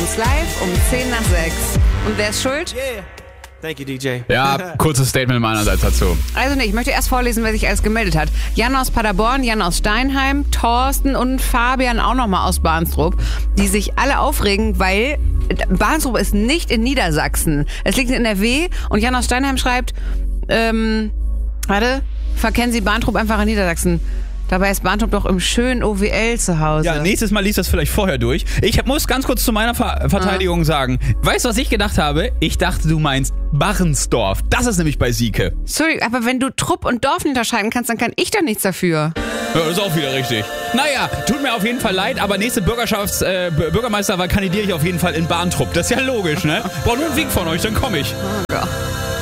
1 live um 10 nach 6. Und wer ist schuld? Yeah. Thank you, DJ. Ja, kurzes Statement meinerseits dazu. Also ich möchte erst vorlesen, wer sich alles gemeldet hat. Jan aus Paderborn, Jan aus Steinheim, Thorsten und Fabian auch nochmal aus Barnstrup, die sich alle aufregen, weil Barnstrup ist nicht in Niedersachsen. Es liegt in NRW und Jan aus Steinheim schreibt, verkennen Sie Barnstrup einfach in Niedersachsen. Dabei ist Barnstrup doch im schönen OWL zu Hause. Ja, nächstes Mal liest das vielleicht vorher durch. Ich muss ganz kurz zu meiner Verteidigung sagen. Weißt du, was ich gedacht habe? Ich dachte, du meinst Barrensdorf. Das ist nämlich bei Sieke. Sorry, aber wenn du Trupp und Dorf nicht unterscheiden kannst, dann kann ich doch nichts dafür. Ja, das ist auch wieder richtig. Naja, tut mir auf jeden Fall leid, aber nächste Bürgermeisterwahl kandidiere ich auf jeden Fall in Barntrupp. Das ist ja logisch, ne? Braucht nur einen Wink von euch, dann komme ich. Oh Gott.